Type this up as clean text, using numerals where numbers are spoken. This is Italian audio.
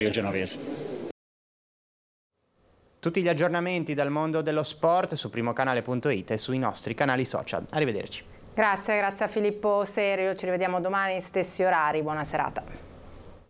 genovese. Tutti gli aggiornamenti dal mondo dello sport su primocanale.it e sui nostri canali social. Arrivederci. Grazie a Filippo Serio, ci rivediamo domani stessi orari, buona serata.